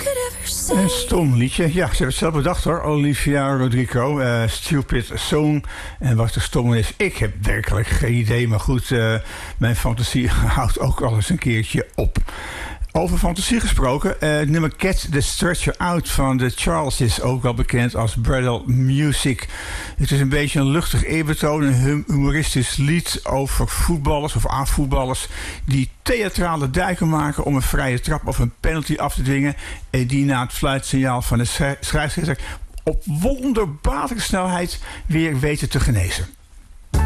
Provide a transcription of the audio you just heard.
Een stom liedje. Ja, ze hebben het zelf bedacht hoor. Olivia Rodrigo, Stupid Song. En wat de stom is, ik heb werkelijk geen idee. Maar goed, mijn fantasie houdt ook al eens een keertje op. Over fantasie gesproken, het nummer Get the Stretcher Out van de Charles is ook wel bekend als Bridal Music. Het is een beetje een luchtig eerbetoon, een humoristisch lied over voetballers of aan-voetballers die theatrale duiken maken om een vrije trap of een penalty af te dwingen en die na het fluitsignaal van de scheidsrechter op wonderbaarlijke snelheid weer weten te genezen.